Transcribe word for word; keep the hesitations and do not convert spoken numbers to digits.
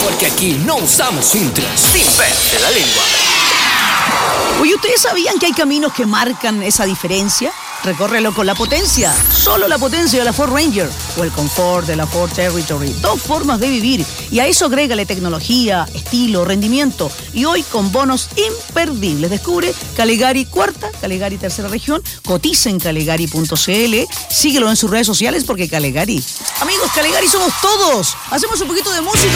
Porque aquí no usamos filtros. Sin verte la lengua. Oye, ¿ustedes sabían que hay caminos que marcan esa diferencia? Recórrelo con la potencia. Solo la potencia de la Ford Ranger o el confort de la Ford Territory. Dos formas de vivir. Y a eso agrégale tecnología, estilo, rendimiento. Y hoy con bonos imperdibles. Descubre Calegari Cuarta, Calegari Tercera Región. Cotiza en calegari punto cl. Síguelo en sus redes sociales porque Calegari. Amigos, Calegari somos todos. Hacemos un poquito de música.